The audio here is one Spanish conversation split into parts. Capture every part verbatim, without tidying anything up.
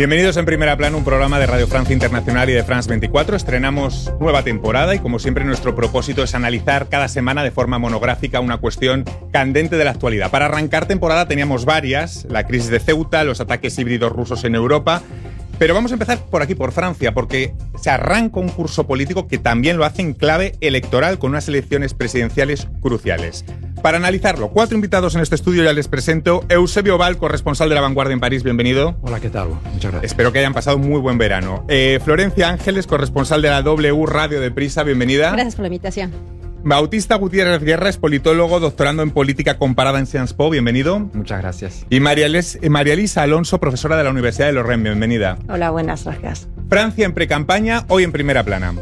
Bienvenidos en Primera Plana, un programa de Radio Francia Internacional y de France veinticuatro. Estrenamos nueva temporada y, como siempre, nuestro propósito es analizar cada semana de forma monográfica una cuestión candente de la actualidad. Para arrancar temporada teníamos varias: la crisis de Ceuta, los ataques híbridos rusos en Europa. Pero vamos a empezar por aquí, por Francia, porque se arranca un curso político que también lo hace en clave electoral, con unas elecciones presidenciales cruciales. Para analizarlo, cuatro invitados en este estudio, ya les presento. Eusebio Val, corresponsal de La Vanguardia en París, bienvenido. Hola, ¿qué tal? Muchas gracias. Espero que hayan pasado un muy buen verano. Eh, Florencia Ángeles, corresponsal de la W Radio de Prisa, bienvenida. Gracias por la invitación. Bautista Gutiérrez Guerra es politólogo, doctorando en política comparada en Sciences Po, bienvenido. Muchas gracias. Y María, Les, María Elisa Alonso, profesora de la Universidad de Lorraine, bienvenida. Hola, buenas gracias. Francia en precampaña, hoy en Primera Plana.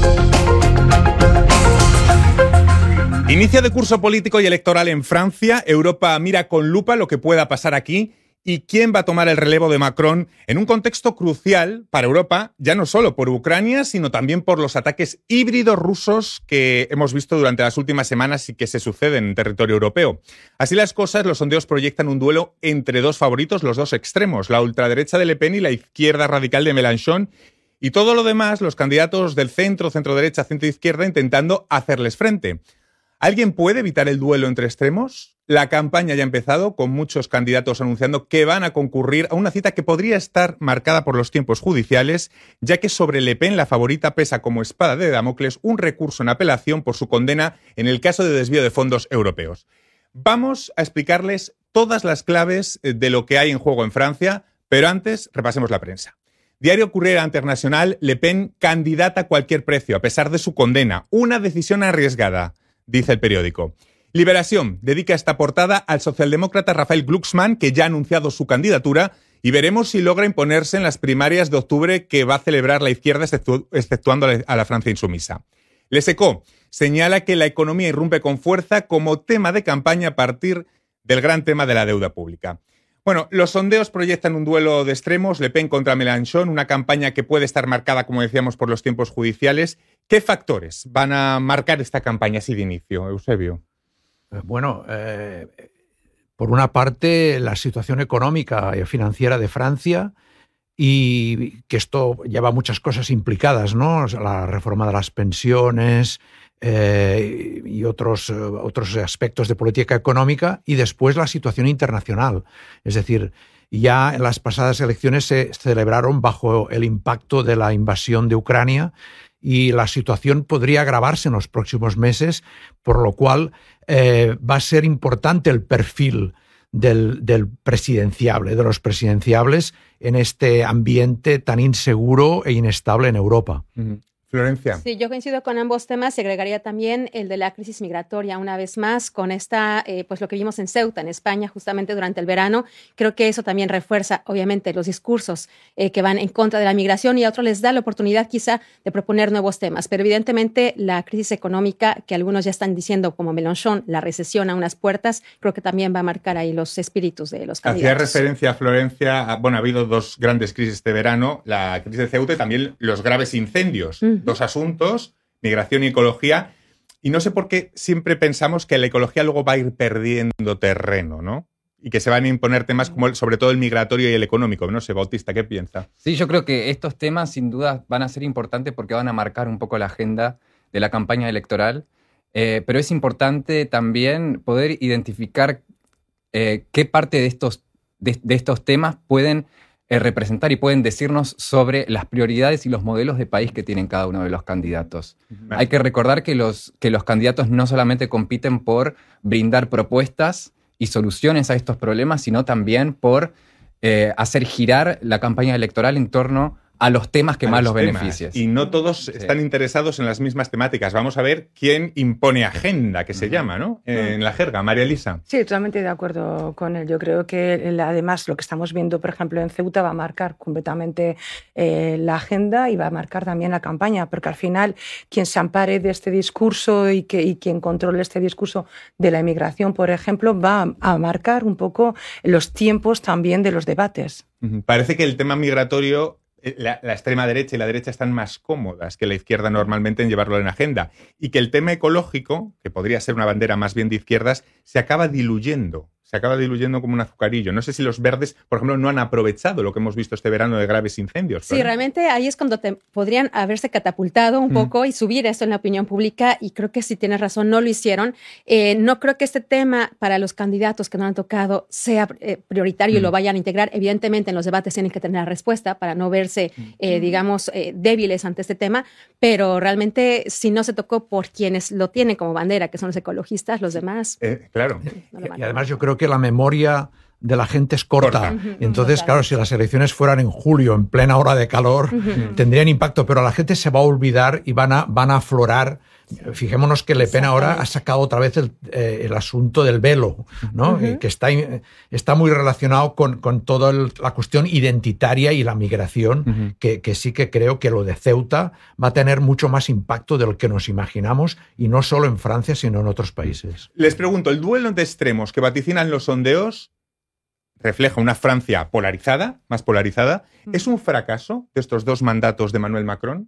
Inicio de curso político y electoral en Francia. Europa mira con lupa lo que pueda pasar aquí y quién va a tomar el relevo de Macron en un contexto crucial para Europa, ya no solo por Ucrania, sino también por los ataques híbridos rusos que hemos visto durante las últimas semanas y que se suceden en territorio europeo. Así las cosas, los sondeos proyectan un duelo entre dos favoritos, los dos extremos, la ultraderecha de Le Pen y la izquierda radical de Mélenchon, y todo lo demás, los candidatos del centro, centro-derecha, centro-izquierda, intentando hacerles frente. ¿Alguien puede evitar el duelo entre extremos? La campaña ya ha empezado, con muchos candidatos anunciando que van a concurrir a una cita que podría estar marcada por los tiempos judiciales, ya que sobre Le Pen la favorita pesa como espada de Damocles un recurso en apelación por su condena en el caso de desvío de fondos europeos. Vamos a explicarles todas las claves de lo que hay en juego en Francia, pero antes repasemos la prensa. Diario Courrier International, Le Pen candidata a cualquier precio, a pesar de su condena. Una decisión arriesgada, dice el periódico. Liberación dedica esta portada al socialdemócrata Raphael Glucksmann, que ya ha anunciado su candidatura, y veremos si logra imponerse en las primarias de octubre que va a celebrar la izquierda, exceptu- exceptuando a la Francia insumisa. Les Echos señala que la economía irrumpe con fuerza como tema de campaña a partir del gran tema de la deuda pública. Bueno, los sondeos proyectan un duelo de extremos, Le Pen contra Mélenchon, una campaña que puede estar marcada, como decíamos, por los tiempos judiciales. ¿Qué factores van a marcar esta campaña así de inicio, Eusebio? Bueno, eh, por una parte, la situación económica y financiera de Francia, y que esto lleva muchas cosas implicadas, ¿no? O sea, la reforma de las pensiones eh, y otros, otros aspectos de política económica, y después la situación internacional. Es decir, ya en las pasadas elecciones se celebraron bajo el impacto de la invasión de Ucrania, y la situación podría agravarse en los próximos meses, por lo cual eh, va a ser importante el perfil del, del presidenciable, de los presidenciables en este ambiente tan inseguro e inestable en Europa. Uh-huh. Florencia. Sí, yo coincido con ambos temas. Se agregaría también el de la crisis migratoria una vez más con esta, eh, pues lo que vimos en Ceuta, en España, justamente durante el verano. Creo que eso también refuerza, obviamente, los discursos eh, que van en contra de la migración, y a otros les da la oportunidad quizá de proponer nuevos temas. Pero evidentemente la crisis económica, que algunos ya están diciendo como Mélenchon, la recesión a unas puertas, creo que también va a marcar ahí los espíritus de los candidatos. Hacía referencia a Florencia, a, bueno, ha habido dos grandes crisis este verano, la crisis de Ceuta y también los graves incendios. Mm. Dos asuntos, migración y ecología, y no sé por qué siempre pensamos que la ecología luego va a ir perdiendo terreno, ¿no? Y que se van a imponer temas como el, sobre todo el migratorio y el económico. No sé, Bautista, ¿qué piensa? Sí, yo creo que estos temas sin duda van a ser importantes porque van a marcar un poco la agenda de la campaña electoral, eh, pero es importante también poder identificar eh, qué parte de estos, de, de estos temas pueden Eh, representar y pueden decirnos sobre las prioridades y los modelos de país que tienen cada uno de los candidatos. Vale. Hay que recordar que los, que los candidatos no solamente compiten por brindar propuestas y soluciones a estos problemas, sino también por eh, hacer girar la campaña electoral en torno a los temas que a más los, los beneficien. Y no todos sí. están interesados en las mismas temáticas. Vamos a ver quién impone agenda, que se uh-huh. llama, ¿no? En la jerga. María Elisa. Sí, totalmente de acuerdo con él. Yo creo que además lo que estamos viendo, por ejemplo, en Ceuta va a marcar completamente eh, la agenda y va a marcar también la campaña, porque al final quien se ampare de este discurso y, que, y quien controle este discurso de la inmigración, por ejemplo, va a, a marcar un poco los tiempos también de los debates. Uh-huh. Parece que el tema migratorio La, la extrema derecha y la derecha están más cómodas que la izquierda normalmente en llevarlo en agenda, y que el tema ecológico, que podría ser una bandera más bien de izquierdas, se acaba diluyendo se acaba diluyendo como un azucarillo. No sé si los verdes, por ejemplo, no han aprovechado lo que hemos visto este verano de graves incendios. Sí, realmente ahí es cuando te podrían haberse catapultado un mm. poco y subir esto en la opinión pública, y creo que sí tienes razón, no lo hicieron. Eh, no creo que este tema para los candidatos que no han tocado sea eh, prioritario mm. y lo vayan a integrar. Evidentemente en los debates tienen que tener la respuesta para no verse, eh, digamos, eh, débiles ante este tema, pero realmente si no se tocó por quienes lo tienen como bandera, que son los ecologistas, los demás... Eh, claro. No y además yo creo que la memoria de la gente es corta. corta. Uh-huh. Entonces, Total. claro, si las elecciones fueran en julio, en plena hora de calor, uh-huh. tendrían impacto, pero la gente se va a olvidar y van a, van a aflorar. Fijémonos que Le Pen ahora ha sacado otra vez el, eh, el asunto del velo, ¿no? Uh-huh. que está, está muy relacionado con, con toda el, la cuestión identitaria y la migración, uh-huh. que, que sí que creo que lo de Ceuta va a tener mucho más impacto de lo que nos imaginamos, y no solo en Francia, sino en otros países. Les pregunto, ¿el duelo de extremos que vaticinan los sondeos refleja una Francia polarizada, más polarizada? ¿Es un fracaso de estos dos mandatos de Emmanuel Macron?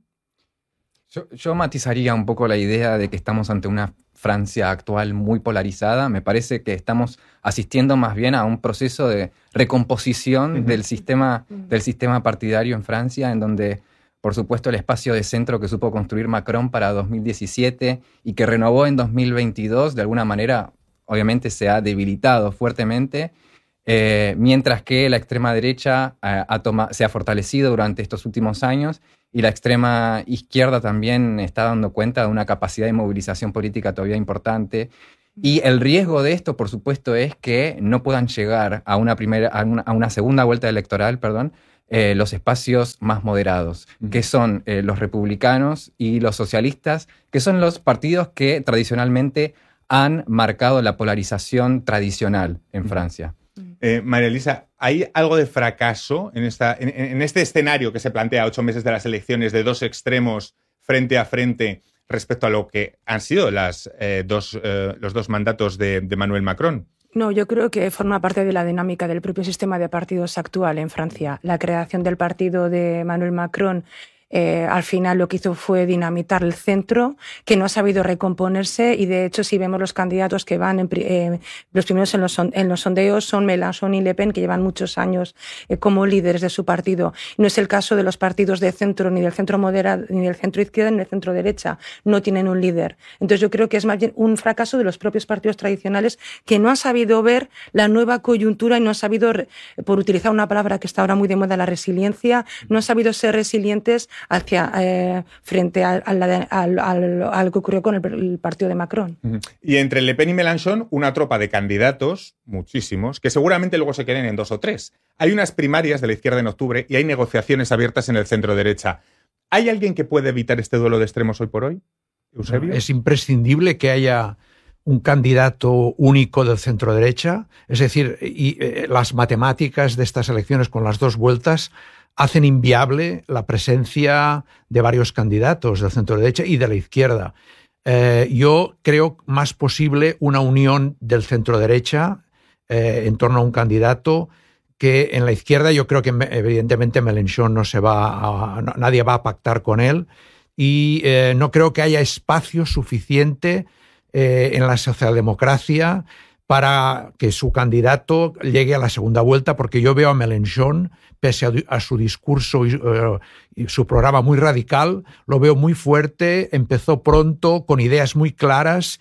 Yo, yo matizaría un poco la idea de que estamos ante una Francia actual muy polarizada. Me parece que estamos asistiendo más bien a un proceso de recomposición uh-huh. del sistema, del sistema partidario en Francia, en donde, por supuesto, el espacio de centro que supo construir Macron para dos mil diecisiete y que renovó en dos mil veintidós, de alguna manera, obviamente, se ha debilitado fuertemente. Eh, mientras que la extrema derecha eh, ha toma, se ha fortalecido durante estos últimos años, y la extrema izquierda también está dando cuenta de una capacidad de movilización política todavía importante. Y el riesgo de esto, por supuesto, es que no puedan llegar a una, primera, a una, a una segunda vuelta electoral, perdón, eh, los espacios más moderados, mm. que son eh, los republicanos y los socialistas, que son los partidos que tradicionalmente han marcado la polarización tradicional en mm. Francia. Eh, María Elisa, ¿hay algo de fracaso en, esta, en, en este escenario que se plantea a ocho meses de las elecciones, de dos extremos frente a frente respecto a lo que han sido las, eh, dos, eh, los dos mandatos de, de Emmanuel Macron? No, yo creo que forma parte de la dinámica del propio sistema de partidos actual en Francia. La creación del partido de Emmanuel Macron Eh, al final lo que hizo fue dinamitar el centro, que no ha sabido recomponerse, y de hecho si vemos los candidatos que van en, eh, los primeros en los, en los sondeos son Mélenchon y Le Pen, que llevan muchos años eh, como líderes de su partido. No es el caso de los partidos de centro, ni del centro moderado, ni del centro izquierda, ni del centro derecha. No tienen un líder. Entonces yo creo que es más bien un fracaso de los propios partidos tradicionales, que no han sabido ver la nueva coyuntura y no han sabido, por utilizar una palabra que está ahora muy de moda, la resiliencia, no han sabido ser resilientes hacia eh, frente a, a la, al, al, al que ocurrió con el, el partido de Macron. Uh-huh. Y entre Le Pen y Mélenchon, una tropa de candidatos, muchísimos, que seguramente luego se queden en dos o tres. Hay unas primarias de la izquierda en octubre y hay negociaciones abiertas en el centro derecha. ¿Hay alguien que puede evitar este duelo de extremos hoy por hoy, Eusebio? Es imprescindible que haya un candidato único del centro derecha. Es decir, y, eh, las matemáticas de estas elecciones con las dos vueltas hacen inviable la presencia de varios candidatos del centro derecha y de la izquierda. Eh, yo creo más posible una unión del centro derecha eh, en torno a un candidato, que en la izquierda yo creo que evidentemente Mélenchon no se va a, no, nadie va a pactar con él, y eh, no creo que haya espacio suficiente eh, en la socialdemocracia para que su candidato llegue a la segunda vuelta, porque yo veo a Mélenchon, pese a, a su discurso y, uh, y su programa muy radical, lo veo muy fuerte, empezó pronto, con ideas muy claras,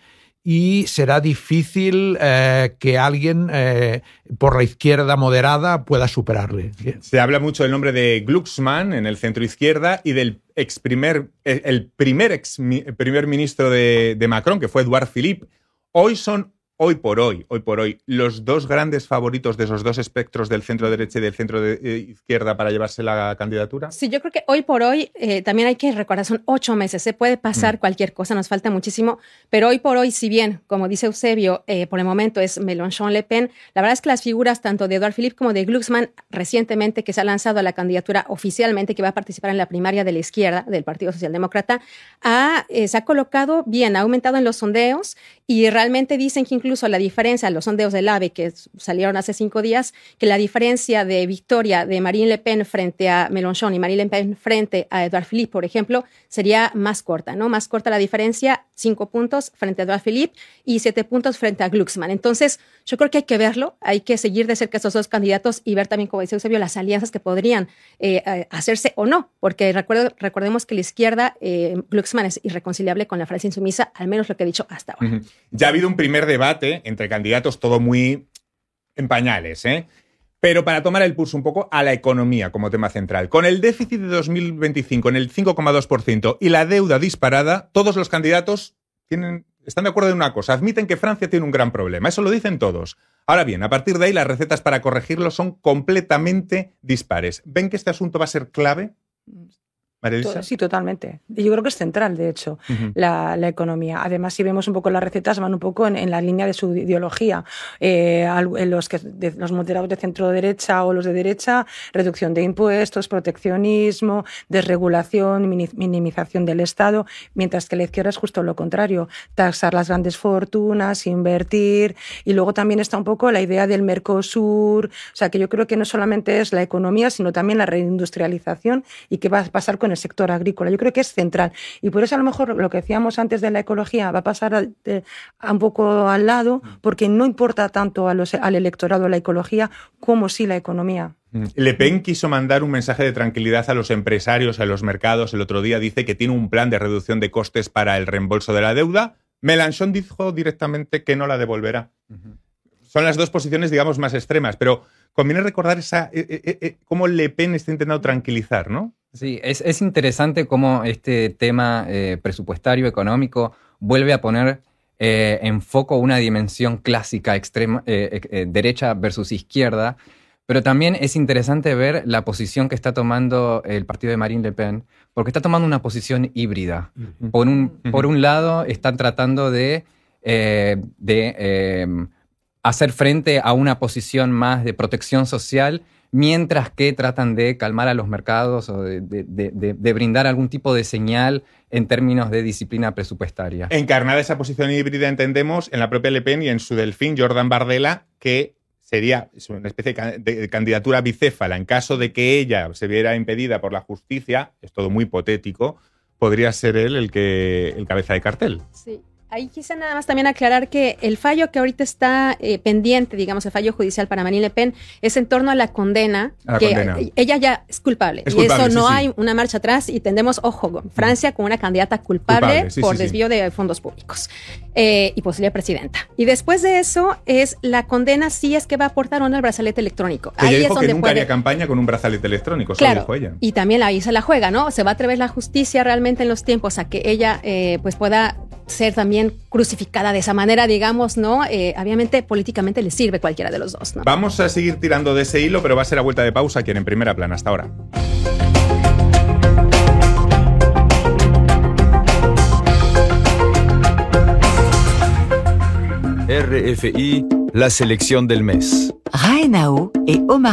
y será difícil eh, que alguien eh, por la izquierda moderada pueda superarle. Se habla mucho del nombre de Glucksmann en el centro izquierda y del ex primer, el primer ex primer ministro de, de Macron, que fue Édouard Philippe. Hoy son Hoy por hoy, hoy por hoy, los dos grandes favoritos de esos dos espectros del centro derecha y del centro de, eh, izquierda para llevarse la candidatura. Sí, yo creo que hoy por hoy eh, también hay que recordar, son ocho meses, se puede pasar mm. cualquier cosa, nos falta muchísimo, pero hoy por hoy, si bien, como dice Eusebio, eh, por el momento es Mélenchon, Le Pen, la verdad es que las figuras tanto de Édouard Philippe como de Glucksmann, recientemente, que se ha lanzado a la candidatura oficialmente, que va a participar en la primaria de la izquierda del Partido Socialdemócrata, ha, eh, se ha colocado bien, ha aumentado en los sondeos, y realmente dicen que incluso incluso la diferencia, los sondeos del AVE que salieron hace cinco días, que la diferencia de victoria de Marine Le Pen frente a Mélenchon y Marine Le Pen frente a Edouard Philippe, por ejemplo, sería más corta, ¿no? Más corta la diferencia, cinco puntos frente a Edouard Philippe y siete puntos frente a Glucksmann. Entonces, yo creo que hay que verlo, hay que seguir de cerca estos dos candidatos y ver también, como dice Eusebio, las alianzas que podrían eh, hacerse o no, porque recuerdo, recordemos que la izquierda, eh, Glucksmann es irreconciliable con la Francia insumisa, al menos lo que he dicho hasta ahora. Uh-huh. Ya ha habido un primer debate entre candidatos, todo muy en pañales, ¿eh? Pero para tomar el pulso un poco a la economía como tema central. Con el déficit de dos mil veinticinco en el cinco coma dos por ciento y la deuda disparada, todos los candidatos tienen, están de acuerdo en una cosa, admiten que Francia tiene un gran problema, eso lo dicen todos. Ahora bien, a partir de ahí las recetas para corregirlo son completamente dispares. ¿Ven que este asunto va a ser clave? María-Elisa. Sí, totalmente. Yo creo que es central, de hecho, uh-huh. la, la economía. Además, si vemos un poco las recetas, van un poco en, en la línea de su ideología. Eh, los, que, de, los moderados de centro-derecha o los de derecha, reducción de impuestos, proteccionismo, desregulación, minimización del Estado, mientras que la izquierda es justo lo contrario, taxar las grandes fortunas, invertir, y luego también está un poco la idea del Mercosur, o sea, que yo creo que no solamente es la economía, sino también la reindustrialización y qué va a pasar con el sector agrícola. Yo creo que es central. Y por eso a lo mejor lo que decíamos antes de la ecología va a pasar a, de, a un poco al lado, porque no importa tanto a los, al electorado la ecología como sí la economía. Le Pen quiso mandar un mensaje de tranquilidad a los empresarios, a los mercados. El otro día dice que tiene un plan de reducción de costes para el reembolso de la deuda. Mélenchon dijo directamente que no la devolverá. Uh-huh. Son las dos posiciones, digamos, más extremas, pero conviene recordar esa, eh, eh, eh, cómo Le Pen está intentando tranquilizar, ¿no? Sí, es, es interesante cómo este tema eh, presupuestario, económico, vuelve a poner eh, en foco una dimensión clásica, extrema, eh, eh, derecha versus izquierda, pero también es interesante ver la posición que está tomando el partido de Marine Le Pen, porque está tomando una posición híbrida. Uh-huh. Por un, uh-huh. por un lado, están tratando de... Eh, de eh, hacer frente a una posición más de protección social, mientras que tratan de calmar a los mercados o de, de, de, de brindar algún tipo de señal en términos de disciplina presupuestaria. Encarnada esa posición híbrida, entendemos, en la propia Le Pen y en su delfín, Jordan Bardella, que sería una especie de candidatura bicéfala. En caso de que ella se viera impedida por la justicia, es todo muy hipotético, podría ser él el, que, el cabeza de cartel. Sí. Ahí quise nada más también aclarar que el fallo que ahorita está eh, pendiente, digamos, el fallo judicial para Marine Le Pen, es en torno a la condena, a la que condena. Ella ya es culpable. Es y culpable, eso no sí, hay sí. una marcha atrás y tendremos, ojo, Francia como una candidata culpable, culpable sí, por sí, desvío sí. de fondos públicos eh, y posible presidenta. Y después de eso es la condena si es que va a aportar o no el brazalete electrónico. Ella ahí dijo es donde que nunca puede... haría campaña con un brazalete electrónico, claro, solo dijo ella. Y también ahí se la juega, ¿no? Se va a atrever la justicia realmente en los tiempos a que ella eh, pues pueda ser también crucificada de esa manera, digamos, ¿no? Eh, obviamente, políticamente le sirve cualquiera de los dos, ¿no? Vamos a seguir tirando de ese hilo, pero va a ser a vuelta de pausa aquí en Primera Plana. Hasta ahora. R F I, la selección del mes. Raenao et Omar